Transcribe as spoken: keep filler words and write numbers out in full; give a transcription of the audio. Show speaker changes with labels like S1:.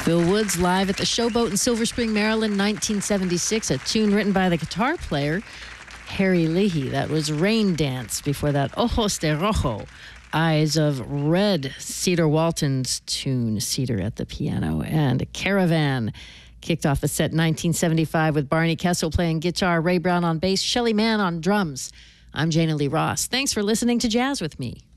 S1: Bill Woods live at the Showboat in Silver Spring, Maryland, nineteen seventy-six, a tune written by the guitar player Harry Leahy. That was Rain Dance. Before that, Ojos de Rojo, Eyes of Red, Cedar Walton's tune, Cedar at the piano, and Caravan kicked off the set nineteen seventy-five with Barney Kessel playing guitar, Ray Brown on bass, Shelly Manne on drums. I'm Jana Lee Ross. Thanks for listening to Jazz with Me.